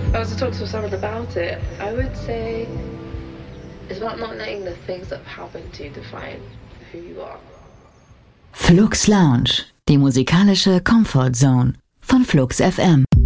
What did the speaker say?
I was to talk to someone about it, I would say it's about not letting the things that have happened to you define who you are. Flux Lounge, die musikalische Comfort Zone von Flux FM.